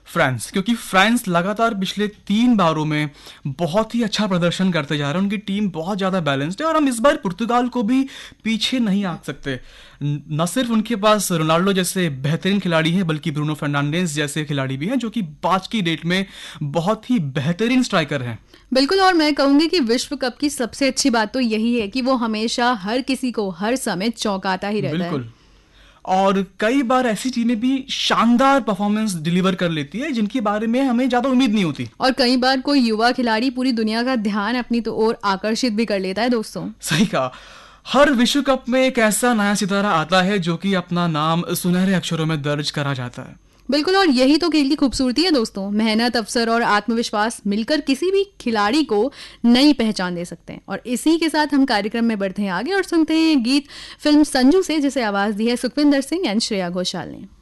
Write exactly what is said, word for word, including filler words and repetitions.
France, क्योंकि France लगातार पिछले तीन बारों में बहुत ही अच्छा प्रदर्शन करते जा रहे हैं। उनकी टीम बहुत ज़्यादा बैलेंस्ड है और हम इस बार पुर्तगाल को भी पीछे नहीं आंक सकते। न न सिर्फ उनके पास रोनाल्डो जैसे बेहतरीन खिलाड़ी हैं, बल्कि ब्रूनो फर्नांडिस जैसे खिलाड़ी भी हैं जो कि आज की डेट में बहुत ही बेहतरीन स्ट्राइकर हैं। बिल्कुल, और मैं कहूंगी कि विश्व कप की सबसे अच्छी बात तो यही है कि वो हमेशा हर किसी को हर समय चौंकाता ही रहता है। बिल्कुल, और कई बार ऐसी टीमें भी शानदार परफॉर्मेंस डिलीवर कर लेती है जिनके बारे में हमें ज्यादा उम्मीद नहीं होती। और कई बार कोई युवा खिलाड़ी पूरी दुनिया का ध्यान अपनी तो ओर आकर्षित भी कर लेता है दोस्तों। सही कहा। हर विश्व कप में एक ऐसा नया सितारा आता है जो कि अपना नाम सुनहरे अक्षरों में दर्ज करा जाता है। बिल्कुल, और यही तो खेल की खूबसूरती है दोस्तों। मेहनत, अवसर और आत्मविश्वास मिलकर किसी भी खिलाड़ी को नई पहचान दे सकते हैं। और इसी के साथ हम कार्यक्रम में बढ़ते हैं आगे और सुनते हैं गीत फिल्म संजू से, जिसे आवाज दी है सुखविंदर सिंह एंड श्रेया घोषाल ने।